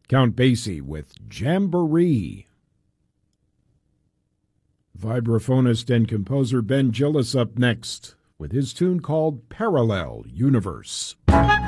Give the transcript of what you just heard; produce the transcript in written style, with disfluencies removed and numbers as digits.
Count Basie with Jamboree. Vibraphonist and composer Ben Gillis up next with his tune called Parallel Universe.